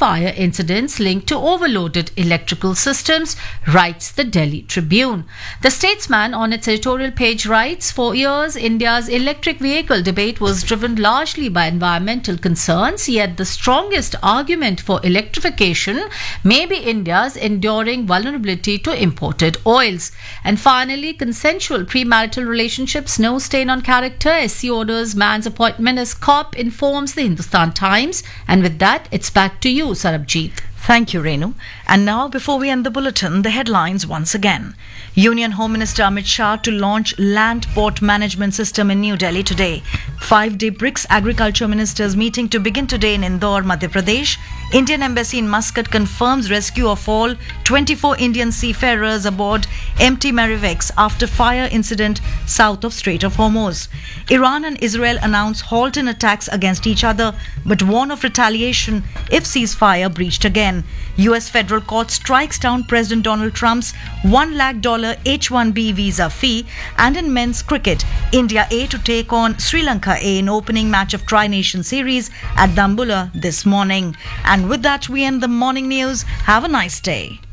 fire incidents linked to overloaded electrical systems, writes the Delhi Tribune. The Statesman on its editorial page writes, for years, India's electric vehicle debate was driven largely by environmental concerns, yet the strongest argument for electrification may be India's enduring vulnerability to imported oils. And finally, consensual premarital relationships, no stain on character. SC orders man's appointment as cop, informs the Hindustan Times. And with that, it's back to you, Sarabjeet. Thank you, Renu. And now, before we end the bulletin, the headlines once again. Union Home Minister Amit Shah to launch Land Port Management System in New Delhi today. 5-day BRICS Agriculture Ministers meeting to begin today in Indore, Madhya Pradesh. Indian Embassy in Muscat confirms rescue of all 24 Indian seafarers aboard MT Marivex after fire incident south of Strait of Hormuz. Iran and Israel announce halt in attacks against each other, but warn of retaliation if ceasefire breached again. US federal court strikes down President Donald Trump's $1 lakh H-1B visa fee. And in men's cricket, India A to take on Sri Lanka A in opening match of Tri-Nation Series at Dambulla this morning. And with that, we end the morning news. Have a nice day.